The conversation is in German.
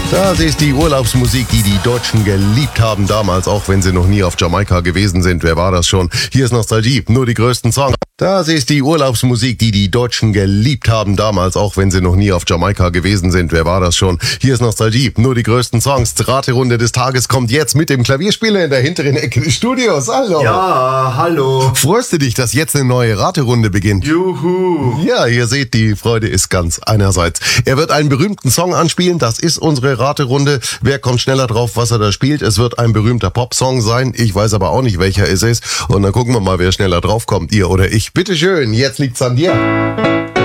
Das ist die Urlaubsmusik, die die Deutschen geliebt haben damals, auch wenn sie noch nie auf Jamaika gewesen sind. Wer war das schon? Hier ist Nostalgie, nur die größten Songs. Das ist die Urlaubsmusik, die die Deutschen geliebt haben damals, auch wenn sie noch nie auf Jamaika gewesen sind. Wer war das schon? Hier ist Nostalgie, nur die größten Songs. Die Raterunde des Tages kommt jetzt mit dem Klavierspieler in der hinteren Ecke des Studios. Hallo. Ja, hallo. Freust du dich, dass jetzt eine neue Raterunde beginnt? Juhu. Ja, ihr seht, die Freude ist ganz einerseits. Er wird einen berühmten Song anspielen, das ist unsere Raterunde. Wer kommt schneller drauf, was er da spielt? Es wird ein berühmter Popsong sein. Ich weiß aber auch nicht, welcher es ist. Und dann gucken wir mal, wer schneller drauf kommt, ihr oder ich. Bitteschön, jetzt liegt's an dir.